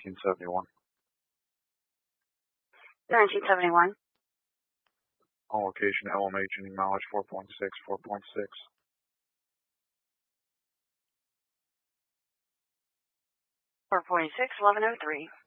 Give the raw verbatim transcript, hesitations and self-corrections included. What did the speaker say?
nineteen seventy-one. nineteen seventy-one. On location, L M H, any mileage, four point six, four point six. four point six, eleven oh three.